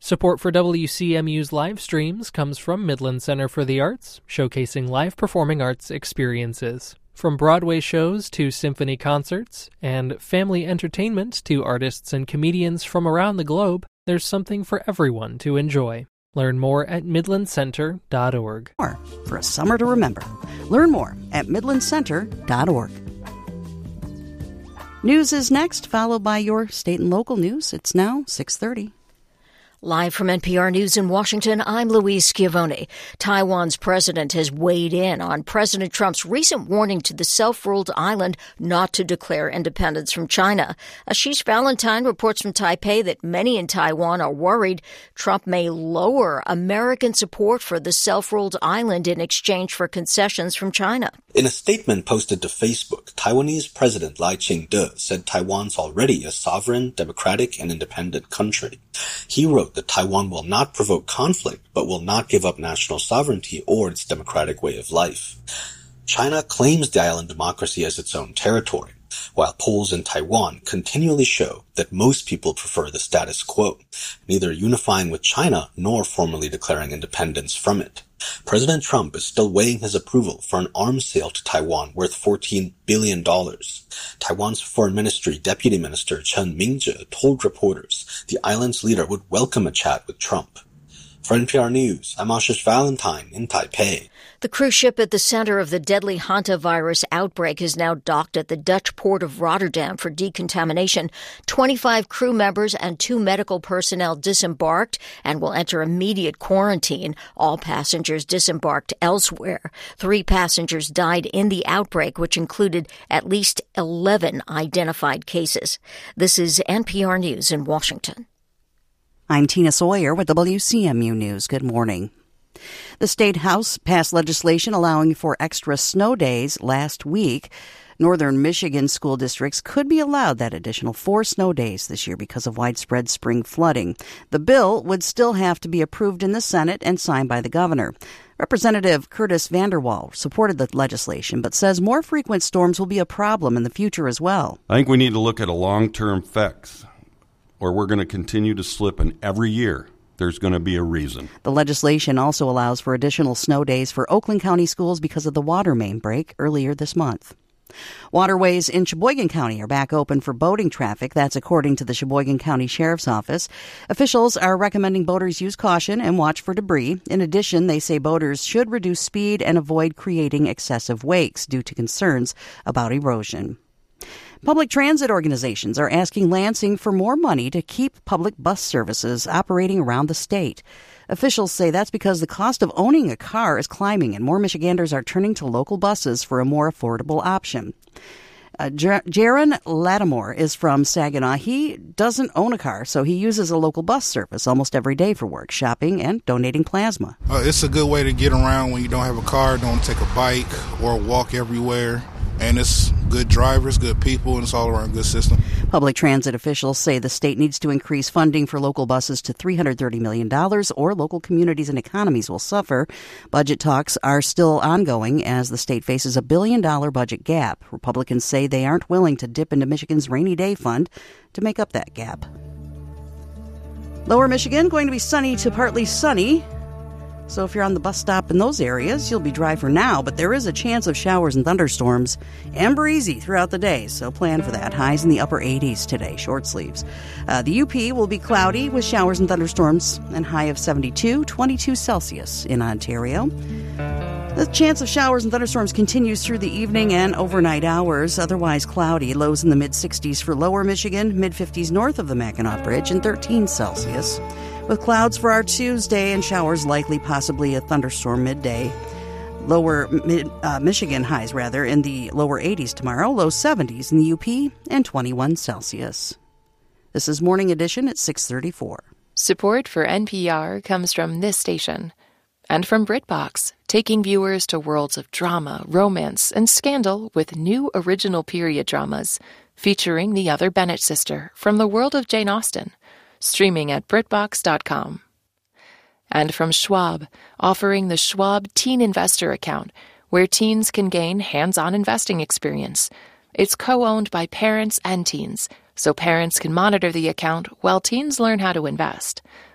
Support for WCMU's live streams comes from Midland Center for the Arts, showcasing live performing arts experiences. From Broadway shows to symphony concerts, and family entertainment to artists and comedians from around the globe, there's something for everyone to enjoy. Learn more at midlandcenter.org. For a summer to remember. Learn more at midlandcenter.org. News is next, followed by your state and local news. It's now 6:30. Live from NPR News in Washington, I'm Louise Schiavone. Taiwan's president has weighed in on President Trump's recent warning to the self-ruled island not to declare independence from China. Ashish Valentine reports from Taipei that many in Taiwan are worried Trump may lower American support for the self-ruled island in exchange for concessions from China. In a statement posted to Facebook, Taiwanese President Lai Ching-te said Taiwan's already a sovereign, democratic, and independent country. He wrote that Taiwan will not provoke conflict, but will not give up national sovereignty or its democratic way of life. China claims the island democracy as its own territory, while polls in Taiwan continually show that most people prefer the status quo, neither unifying with China nor formally declaring independence from it. President Trump is still weighing his approval for an arms sale to Taiwan worth $14 billion. Taiwan's Foreign Ministry Deputy Minister Chen Mingzhe told reporters the island's leader would welcome a chat with Trump. For NPR News, I'm Ashish Valentine in Taipei. The cruise ship at the center of the deadly hantavirus outbreak is now docked at the Dutch port of Rotterdam for decontamination. 25 crew members and 2 medical personnel disembarked and will enter immediate quarantine. All passengers disembarked elsewhere. 3 passengers died in the outbreak, which included at least 11 identified cases. This is NPR News in Washington. I'm Tina Sawyer with WCMU News. Good morning. The State House passed legislation allowing for extra snow days last week. Northern Michigan school districts could be allowed that additional 4 snow days this year because of widespread spring flooding. The bill would still have to be approved in the Senate and signed by the governor. Representative Curtis Vanderwall supported the legislation, but says more frequent storms will be a problem in the future as well. I think we need to look at a long-term fix, or we're going to continue to slip, and every year there's going to be a reason. The legislation also allows for additional snow days for Oakland County schools because of the water main break earlier this month. Waterways in Sheboygan County are back open for boating traffic. That's according to the Sheboygan County Sheriff's Office. Officials are recommending boaters use caution and watch for debris. In addition, they say boaters should reduce speed and avoid creating excessive wakes due to concerns about erosion. Public transit organizations are asking Lansing for more money to keep public bus services operating around the state. Officials say that's because the cost of owning a car is climbing and more Michiganders are turning to local buses for a more affordable option. Jaron Lattimore is from Saginaw. He doesn't own a car, so he uses a local bus service almost every day for work, shopping, and donating plasma. It's a good way to get around when you don't have a car, don't take a bike or walk everywhere. And it's good drivers, good people, and it's all around a good system. Public transit officials say the state needs to increase funding for local buses to $330 million, or local communities and economies will suffer. Budget talks are still ongoing as the state faces a $1 billion budget gap. Republicans say they aren't willing to dip into Michigan's rainy day fund to make up that gap. Lower Michigan, going to be sunny to partly sunny. So if you're on the bus stop in those areas, you'll be dry for now, but there is a chance of showers and thunderstorms and breezy throughout the day, so plan for that. Highs in the upper 80s today, short sleeves. The UP will be cloudy with showers and thunderstorms and high of 72, 22 Celsius in Ontario. The chance of showers and thunderstorms continues through the evening and overnight hours, otherwise cloudy. Lows in the mid-60s for Lower Michigan, mid-50s north of the Mackinac Bridge, and 13 Celsius. With clouds for our Tuesday and showers likely, possibly a thunderstorm midday. Lower Michigan highs, in the lower 80s tomorrow, low 70s in the UP, and 21 Celsius. This is Morning Edition at 6:34. Support for NPR comes from this station and from BritBox, taking viewers to worlds of drama, romance, and scandal with new original period dramas featuring the other Bennett sister from the world of Jane Austen. Streaming at BritBox.com. And from Schwab, offering the Schwab Teen Investor Account, where teens can gain hands-on investing experience. It's co-owned by parents and teens, so parents can monitor the account while teens learn how to invest.